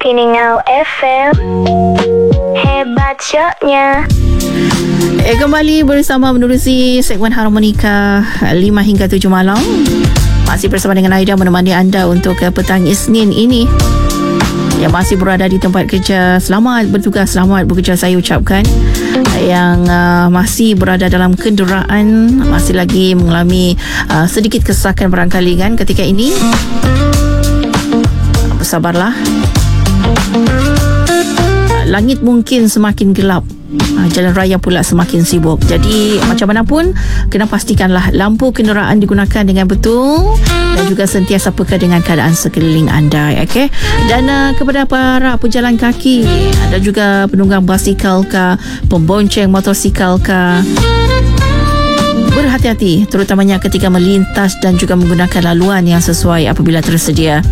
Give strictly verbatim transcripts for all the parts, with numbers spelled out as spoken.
Keningau F M. Hebat syoknya. Eh, kembali bersama menerusi segmen Harmonika lima hingga tujuh malam. Masih bersama dengan Aida menemani anda untuk uh, petang Isnin ini. Yang masih berada di tempat kerja, selamat bertugas, selamat bekerja saya ucapkan. Yang uh, masih berada dalam kenderaan, masih lagi mengalami uh, sedikit kesesakan barangkali kan ketika ini. Bersabarlah. Langit mungkin semakin gelap, jalan raya pula semakin sibuk. Jadi macam mana pun, kena pastikanlah lampu kenderaan digunakan dengan betul dan juga sentiasa peka dengan keadaan sekeliling anda, okay? Dan uh, kepada para pejalan kaki dan juga penunggang basikal ke, pembonceng motosikal ke, berhati-hati terutamanya ketika melintas dan juga menggunakan laluan yang sesuai apabila tersedia.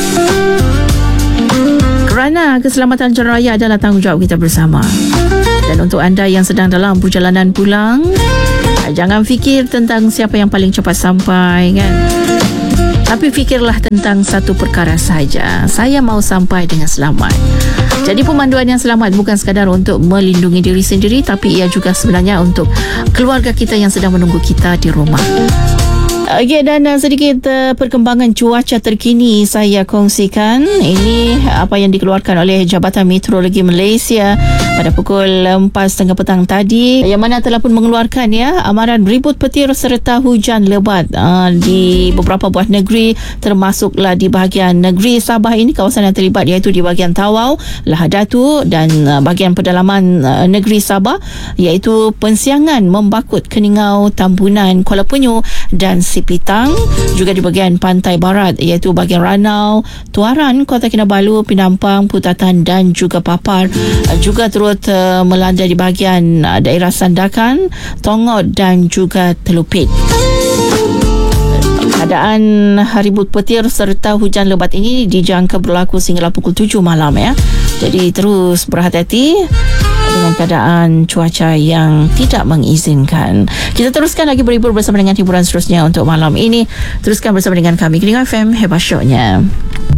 Kerana keselamatan jalan raya adalah tanggungjawab kita bersama. Dan untuk anda yang sedang dalam perjalanan pulang, jangan fikir tentang siapa yang paling cepat sampai kan. Tapi fikirlah tentang satu perkara saja. Saya mau sampai dengan selamat. Jadi pemanduan yang selamat bukan sekadar untuk melindungi diri sendiri, tapi ia juga sebenarnya untuk keluarga kita yang sedang menunggu kita di rumah. Okey, dan uh, sedikit uh, perkembangan cuaca terkini saya kongsikan. Ini apa yang dikeluarkan oleh Jabatan Meteorologi Malaysia pada pukul empat tiga puluh petang tadi, yang mana telah pun mengeluarkan ya amaran ribut petir serta hujan lebat uh, di beberapa buah negeri, termasuklah di bahagian negeri Sabah ini, kawasan yang terlibat iaitu di bahagian Tawau, Lahadatu dan uh, bahagian pedalaman uh, negeri Sabah iaitu Pensiangan, Membakut, Keningau, Tambunan, Kuala Penyu dan Sipitang, juga di bahagian pantai barat iaitu bahagian Ranau, Tuaran, Kota Kinabalu, Penampang, Putatan dan juga Papar, juga turut uh, melanda di bahagian uh, daerah Sandakan, Tongot dan juga Telupit. Keadaan ribut petir serta hujan lebat ini dijangka berlaku sehingga pukul tujuh malam ya. Jadi terus berhati-hati dengan keadaan cuaca yang tidak mengizinkan. Kita teruskan lagi berhibur bersama dengan hiburan seterusnya untuk malam ini. Teruskan bersama dengan kami Keningau F M, hebat syoknya.